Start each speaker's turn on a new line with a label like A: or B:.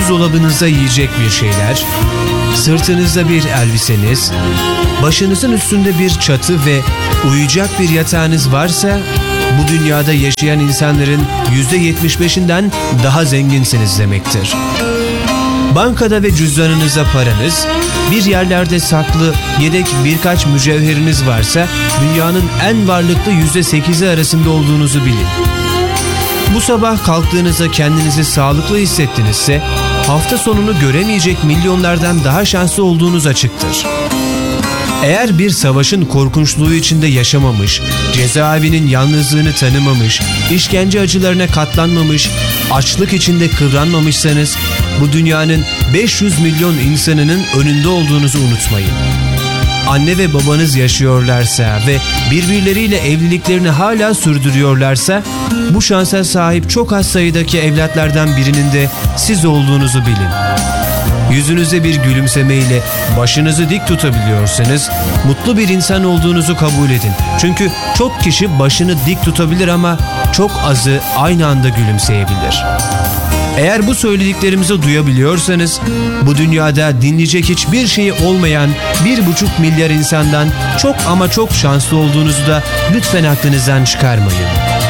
A: buzdolabınızda yiyecek bir şeyler, sırtınızda bir elbiseniz, başınızın üstünde bir çatı ve uyuyacak bir yatağınız varsa, bu dünyada yaşayan insanların %75'inden daha zenginsiniz demektir. Bankada ve cüzdanınızda paranız, bir yerlerde saklı yedek birkaç mücevheriniz varsa, dünyanın en varlıklı %8'i arasında olduğunuzu bilin. Bu sabah kalktığınızda kendinizi sağlıklı hissettinizse, hafta sonunu göremeyecek milyonlardan daha şanslı olduğunuz açıktır. Eğer bir savaşın korkunçluğu içinde yaşamamış, cezaevinin yalnızlığını tanımamış, işkence acılarına katlanmamış, açlık içinde kıvranmamışsanız, bu dünyanın 500 milyon insanının önünde olduğunuzu unutmayın. Anne ve babanız yaşıyorlarsa ve birbirleriyle evliliklerini hala sürdürüyorlarsa, bu şansa sahip çok az sayıdaki evlatlardan birinin de siz olduğunuzu bilin. Yüzünüze bir gülümsemeyle başınızı dik tutabiliyorsanız, mutlu bir insan olduğunuzu kabul edin. Çünkü çok kişi başını dik tutabilir ama çok azı aynı anda gülümseyebilir. Eğer bu söylediklerimizi duyabiliyorsanız, bu dünyada dinleyecek hiçbir şeyi olmayan 1,5 milyar insandan çok ama çok şanslı olduğunuzu da lütfen aklınızdan çıkarmayın.